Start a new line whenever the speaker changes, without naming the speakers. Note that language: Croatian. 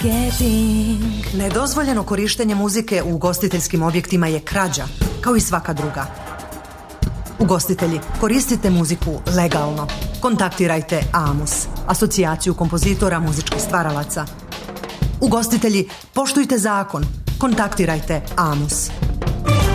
Nedozvoljeno korištenje muzike u ugostiteljskim objektima je krađa, kao i svaka druga. Ugostitelji, koristite muziku legalno. Kontaktirajte AMUS, Asocijaciju kompozitora muzičkih stvaralaca. Ugostitelji, poštujte zakon. Kontaktirajte AMUS.